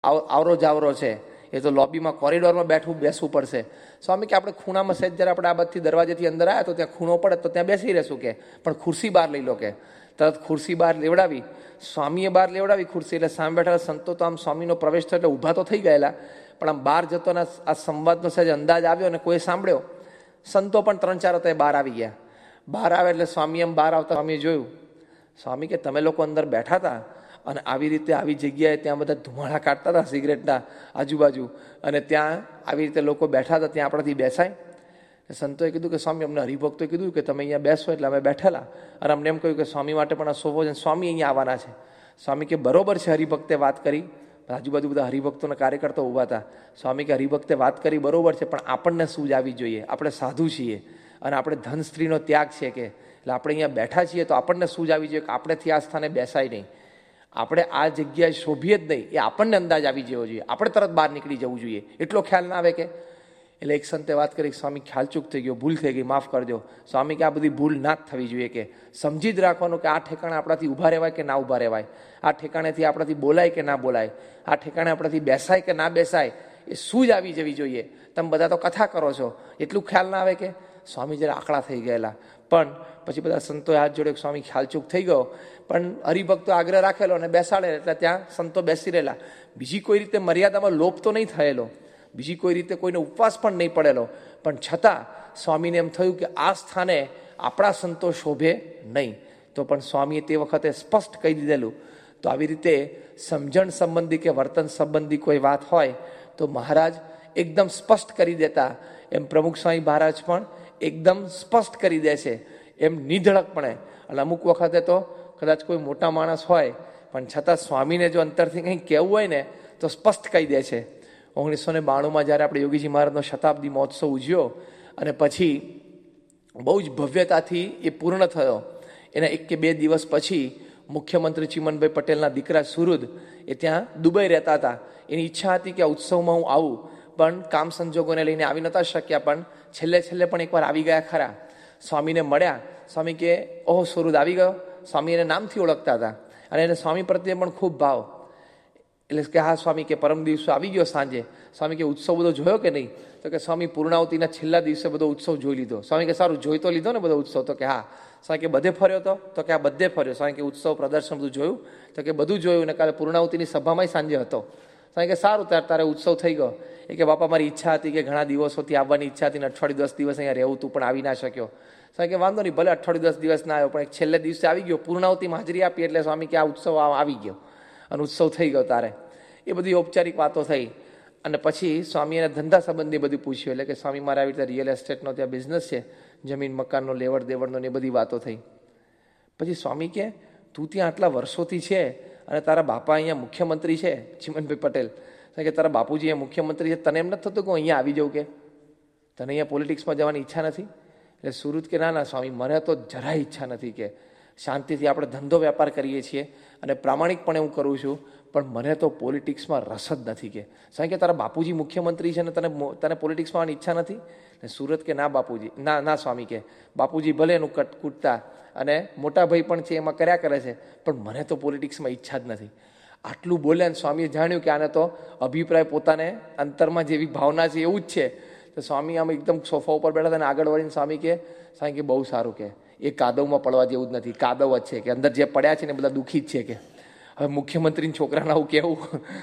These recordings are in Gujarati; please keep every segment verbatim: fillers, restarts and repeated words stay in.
આવરો જાવરો છે, એ તો લોબીમાં કોરિડોરમાં બેઠવું બેસવું પડશે. સ્વામી કે આપણે ખૂણામાં સહેજ જ્યારે આપણે આ બાજુથી દરવાજેથી અંદર આવ્યા તો ત્યાં ખૂણો પડે તો ત્યાં બેસી રહેશું કે, પણ ખુરશી બહાર લઈ લો કે. તરત ખુરશી બહાર લેવડાવી, સ્વામીએ બહાર લેવડાવી ખુરશી, એટલે સામે બેઠા સંતો તો આમ સ્વામીનો પ્રવેશ થયો એટલે ઊભા તો થઈ ગયેલા, પણ આમ બહાર જતો ને આ સંવાદનો સહેજ અંદાજ આવ્યો ને કોઈ સાંભળ્યો. સંતો પણ ત્રણ ચાર હતા એ બહાર આવી ગયા. બહાર આવે એટલે સ્વામી એમ બહાર આવતા સ્વામીએ જોયું. સ્વામી કે તમે લોકો અંદર બેઠા હતા અને આવી રીતે આવી જગ્યાએ ત્યાં બધા ધુમાડા કાઢતા હતા સિગરેટના આજુબાજુ, અને ત્યાં આવી રીતે લોકો બેઠા હતા, ત્યાં આપણાથી બેસાય? સંતોએ કીધું કે સ્વામી અમને હરિભક્તોએ કીધું કે તમે અહીંયા બેસો, એટલે અમે બેઠેલા અને અમને એમ કહ્યું કે સ્વામી માટે પણ આ સોફો છે, સ્વામી અહીંયા આવવાના છે. સ્વામી કે બરોબર છે, હરિભક્તે વાત કરી. આજુબાજુ બધા હરિભક્તોના કાર્યકર્તા ઊભા હતા. સ્વામી કે હરિભક્તે વાત કરી બરોબર છે, પણ આપણને સૂઝ આવી જોઈએ. આપણે સાધુ છીએ અને આપણે ધન સ્ત્રીનો ત્યાગ છે કે, એટલે આપણે અહીંયા બેઠા છીએ તો આપણને સૂઝ આવી જોઈએ કે આપણેથી આ સ્થાને બેસાય નહીં, આપણે આ જગ્યાએ શોભીએ જ નહીં, એ આપણને અંદાજ આવી જવો જોઈએ. આપણે તરત બહાર નીકળી જવું જોઈએ, એટલો ખ્યાલ ના આવે કે. એટલે એક સંતે વાત કરી, સ્વામી ખ્યાલ ચૂક થઈ ગયો, ભૂલ થઈ ગઈ, માફ કરજો. સ્વામી કે આ બધી ભૂલ ના જ થવી જોઈએ, કે સમજી જ રાખવાનું કે આ ઠેકાણે આપણાથી ઊભા રહેવાય કે ના ઊભા રહેવાય, આ ઠેકાણેથી આપણાથી બોલાય કે ના બોલાય, આ ઠેકાણે આપણાથી બેસાય કે ના બેસાય, એ શું જ આવી જવી જોઈએ. તમે બધા તો કથા કરો છો, એટલું ખ્યાલ ના આવે કે. સ્વામી જરા આકડા થઈ ગયેલા, પણ પછી બધા સંતોએ હાથ જોડે, સ્વામી ખ્યાલ ચૂક થઈ ગયો, પણ હરિભક્તો આગ્રહ રાખેલો અને બેસાડે એટલે ત્યાં સંતો બેસી રહેલા. બીજી કોઈ રીતે મર્યાદામાં લોપ તો નહીં થયેલો, બીજી કોઈ રીતે કોઈને ઉપવાસ પણ નહીં પડેલો, પણ છતાં સ્વામીને એમ થયું કે આ સ્થાને આપણા સંતો શોભે નહીં. તો પણ સ્વામીએ તે વખતે સ્પષ્ટ કહી દીધેલું. તો આવી રીતે સમજણ સંબંધી કે વર્તન સંબંધી કોઈ વાત હોય તો મહારાજ એકદમ સ્પષ્ટ કરી દેતા. એમ પ્રમુખ સ્વામી મહારાજ પણ એકદમ સ્પષ્ટ કરી દે છે, એમ નિધડકપણે. અને અમુક વખતે તો કદાચ કોઈ મોટા માણસ હોય પણ છતાં સ્વામીને જો અંતરથી કંઈ કહેવું હોય ને તો સ્પષ્ટ કહી દે છે. ઓગણીસો ને બાણુંમાં જ્યારે આપણે યોગીજી મહારાજનો શતાબ્દી મહોત્સવ ઉજવ્યો અને પછી બહુ જ ભવ્યતાથી એ પૂર્ણ થયો, એના એક કે બે દિવસ પછી મુખ્યમંત્રી ચિમનભાઈ પટેલના દીકરા સુરુદ એ ત્યાં દુબઈ રહેતા હતા. એની ઈચ્છા હતી કે આ ઉત્સવમાં હું આવું, પણ કામ સંજોગોને લઈને આવી નહોતા શક્યા, પણ છેલ્લે છેલ્લે પણ એકવાર આવી ગયા ખરા. સ્વામીને મળ્યા. સ્વામી કે ઓહો સુરુદ આવી ગયો. સ્વામી એને નામથી ઓળખતા હતા અને એને સ્વામી પ્રત્યે પણ ખૂબ ભાવ. એટલે કે હા સ્વામી કે પરમ દિવસે આવી ગયો સાંજે. સ્વામી કે ઉત્સવ બધો જોયો કે નહીં? તો કે સ્વામી પૂર્ણાવતીના છેલ્લા દિવસે બધો ઉત્સવ જોઈ લીધો. સ્વામી કે સારું જોઈ તો લીધો ને બધો ઉત્સવ? તો કે હા. સ્વામી કે બધે ફર્યો તો? તો કે આ બધે ફર્યો. સ્વામી કે ઉત્સવ પ્રદર્શન બધું જોયું? તો કે બધું જોયું ને કાલે પૂર્ણાવતીની સભામાં સાંજે હતો. સ્વામી કે સારું, ત્યારે તારે ઉત્સવ થઈ ગયો. એ કે બાપા મારી ઈચ્છા હતી કે ઘણા દિવસોથી આવવાની ઈચ્છા હતી ને અઠવાડિયું દસ દિવસ અહીંયા રહેવું તું પણ આવી ના શક્યો. સ્વામી કે વાંધો નહીં, ભલે અઠવાડિયું દસ દિવસ ના આવ્યો પણ એક છેલ્લે દિવસે આવી ગયો, પૂર્ણાવતીમાં હાજરી આપી એટલે સ્વામી કે આ ઉત્સવ આવી ગયો અને ઉત્સવ થઈ ગયો તારે. એ બધી ઔપચારિક વાતો થઈ. અને પછી સ્વામી એને ધંધા સંબંધી બધું પૂછ્યું. એટલે કે સ્વામી મારે આવી રીતે રિયલ એસ્ટેટનો ત્યાં બિઝનેસ છે, જમીન મકાનનો લેવડ દેવડનો ને એ બધી વાતો થઈ. પછી સ્વામી કે તું ત્યાં આટલા વર્ષોથી છે અને તારા બાપા અહીંયા મુખ્યમંત્રી છે ચિમનભાઈ પટેલ, કે તારા બાપુજી અહીંયા મુખ્યમંત્રી છે, તને એમ નથી થતું કે હું અહીંયા આવી જાઉં, કે તને અહીંયા પોલિટિક્સમાં જવાની ઈચ્છા નથી? એટલે સુરત કે ના ના સ્વામી મને તો જરાય ઈચ્છા નથી, કે શાંતિથી આપણે ધંધો વેપાર કરીએ છીએ અને પ્રામાણિકપણે હું કરું છું, પણ મને તો પોલિટિક્સમાં રસ જ નથી. કે સ્વામી કે તારા બાપુજી મુખ્યમંત્રી છે ને તને તને પોલિટિક્સમાં આવવાની ઈચ્છા નથી? ને સુરત કે ના બાપુજી, ના ના સ્વામી કે બાપુજી ભલે એનું કટ કૂટતા અને મોટા ભાઈ પણ છે એમાં કર્યા કરે છે, પણ મને તો પોલિટિક્સમાં ઈચ્છા જ નથી. આટલું બોલ્યા ને સ્વામીએ જાણ્યું કે આને તો અભિપ્રાય પોતાને અંતરમાં જેવી ભાવના છે એવું જ છે. તો સ્વામી આમ એકદમ સોફા ઉપર બેઠા હતા અને આગળ વળીને સ્વામી કે સ્વામી કે બહુ સારું, કે એ કાદવમાં પડવા જેવું જ નથી, કાદવ જ છે, કે અંદર જે પડ્યા છે ને બધા દુઃખી જ છે. કે હવે મુખ્યમંત્રીના છોકરાને આવું કેવું,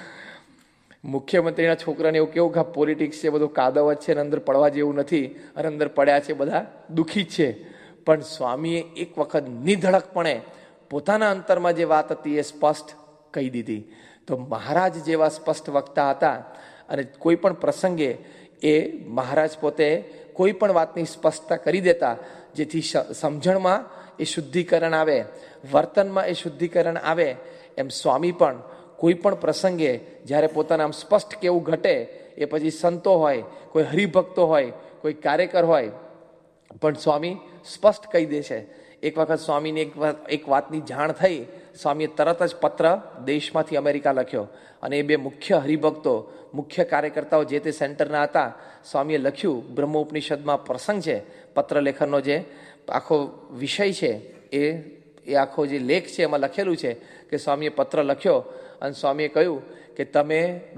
મુખ્યમંત્રીના છોકરાને એવું કેવું કે આ પોલિટિક્સ છે બધું કાદવ જ છે ને અંદર પડવા જેવું નથી અને અંદર પડ્યા છે બધા દુઃખી જ છે. પણ સ્વામીએ એક વખત નિધડકપણે પોતાના અંતરમાં જે વાત હતી એ સ્પષ્ટ કહી દીધી. તો મહારાજ જેવા સ્પષ્ટ વક્તા હતા અને કોઈ પણ પ્રસંગે એ મહારાજ પોતે કોઈ પણ વાતની સ્પષ્ટતા કરી દેતા, જેથી સમજણમાં એ શુદ્ધિકરણ આવે, વર્તનમાં એ શુદ્ધિકરણ આવે. એમ સ્વામી પણ કોઈ પણ પ્રસંગે જ્યારે પોતાને આમ સ્પષ્ટ કેવું ઘટે, એ પછી સંતો હોય, કોઈ હરિભક્તો હોય, કોઈ કાર્યકર હોય, પણ સ્વામી સ્પષ્ટ કહી દે છે. એક વખત સ્વામીને એક એક વાતની જાણ થઈ, સ્વામીએ તરત જ પત્ર દેશમાંથી અમેરિકા લખ્યો અને એ બે મુખ્ય હરિભક્તો, મુખ્ય કાર્યકર્તાઓ જે તે સેન્ટરના હતા, સ્વામીએ લખ્યું. બ્રહ્મોપનિષદમાં પ્રસંગ છે, પત્ર લેખનનો જે આખો વિષય છે, એ એ આખો જે લેખ છે એમાં લખેલું છે કે સ્વામીએ પત્ર લખ્યો અને સ્વામીએ કહ્યું કે તમે